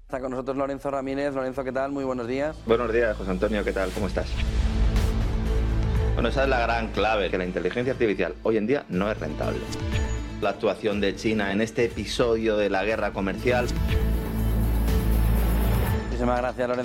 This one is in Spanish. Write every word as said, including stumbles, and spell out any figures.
Está con nosotros Lorenzo Ramírez. Lorenzo, ¿qué tal? Muy buenos días. Buenos días, José Antonio, ¿qué tal? ¿Cómo estás? Bueno, esa es la gran clave, que la inteligencia artificial hoy en día no es rentable. La actuación de China en este episodio de la guerra comercial. Muchísimas gracias, Lorenzo.